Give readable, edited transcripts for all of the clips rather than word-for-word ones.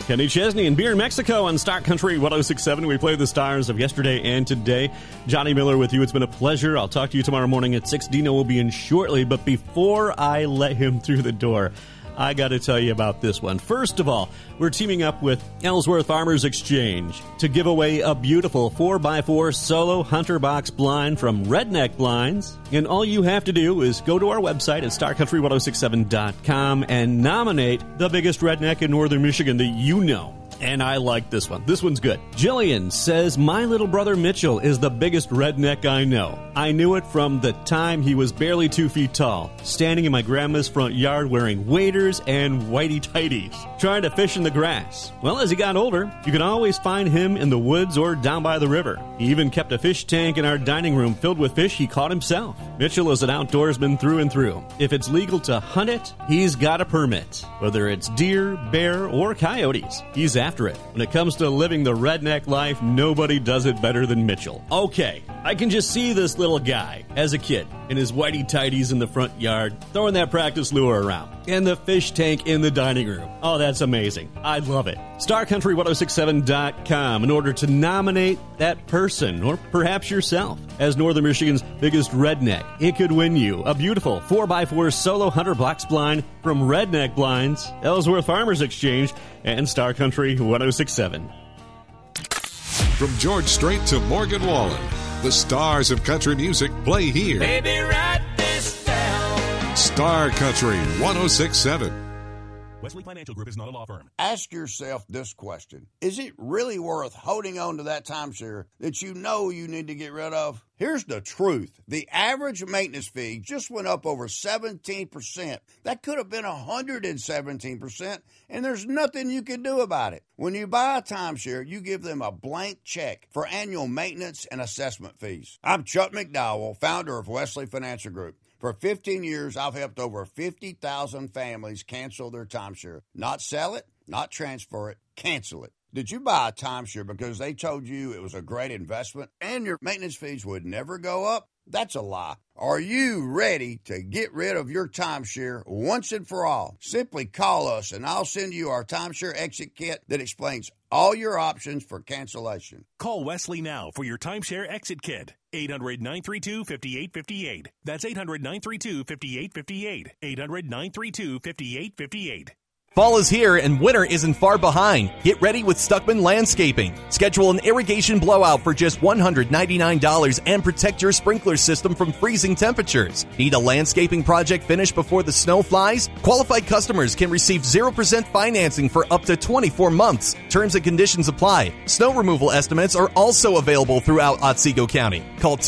Kenny Chesney and Beer in Mexico on Star Country 106.7. We play the stars of yesterday and today. Johnny Miller with you. It's been a pleasure. I'll talk to you tomorrow morning at 6. Dino will be in shortly, but before I let him through the door, I got to tell you about this one. First of all, we're teaming up with Ellsworth Farmers Exchange to give away a beautiful 4x4 solo hunter box blind from Redneck Blinds. And all you have to do is go to our website at starcountry1067.com and nominate the biggest redneck in northern Michigan that you know. And I like this one. This one's good. Jillian says, my little brother Mitchell is the biggest redneck I know. I knew it from the time he was barely 2 feet tall, standing in my grandma's front yard wearing waders and whitey-tighties, trying to fish in the grass. Well, as he got older, you can always find him in the woods or down by the river. He even kept a fish tank in our dining room filled with fish he caught himself. Mitchell is an outdoorsman through and through. If it's legal to hunt it, he's got a permit. Whether it's deer, bear, or coyotes, he's after it. When it comes to living the redneck life, nobody does it better than Mitchell. Okay, I can just see this little guy as a kid in his whitey-tighties in the front yard, throwing that practice lure around, and the fish tank in the dining room. Oh, that's amazing. I love it. StarCountry1067.com in order to nominate that person, or perhaps yourself, as Northern Michigan's biggest redneck. It could win you a beautiful 4x4 solo hunter box blind from Redneck Blinds, Ellsworth Farmers Exchange, and Star Country 106.7. From George Strait to Morgan Wallen, the stars of country music play here. Baby, write this down. Star Country 106.7. Wesley Financial Group is not a law firm. Ask yourself this question. Is it really worth holding on to that timeshare that you know you need to get rid of? Here's the truth. The average maintenance fee just went up over 17%. That could have been 117%, and there's nothing you can do about it. When you buy a timeshare, you give them a blank check for annual maintenance and assessment fees. I'm Chuck McDowell, founder of Wesley Financial Group. For 15 years, I've helped over 50,000 families cancel their timeshare. Not sell it, not transfer it, cancel it. Did you buy a timeshare because they told you it was a great investment and your maintenance fees would never go up? That's a lie. Are you ready to get rid of your timeshare once and for all? Simply call us and I'll send you our timeshare exit kit that explains all your options for cancellation. Call Wesley now for your timeshare exit kit. 800-932-5858. That's 800-932-5858. 800-932-5858. Fall is here and winter isn't far behind. Get ready with Stuckman Landscaping. Schedule an irrigation blowout for just $199 and protect your sprinkler system from freezing temperatures. Need a landscaping project finished before the snow flies? Qualified customers can receive 0% financing for up to 24 months. Terms and conditions apply. Snow removal estimates are also available throughout Otsego County. Call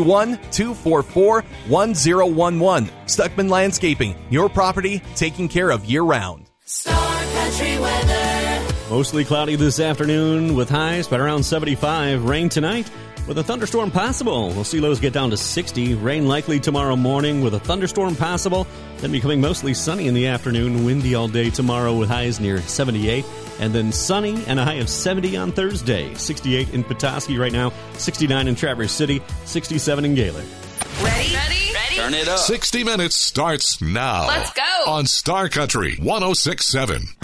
231-244-1011. Stuckman Landscaping. Your property taken care of year-round. Star Country weather. Mostly cloudy this afternoon with highs but around 75. Rain tonight with a thunderstorm possible. We'll see lows get down to 60. Rain likely tomorrow morning with a thunderstorm possible. Then becoming mostly sunny in the afternoon. Windy all day tomorrow with highs near 78. And then sunny and a high of 70 on Thursday. 68 in Petoskey right now. 69 in Traverse City. 67 in Gaylord. Ready? Turn it up. 60 Minutes starts now. Let's go. On Star Country 106.7.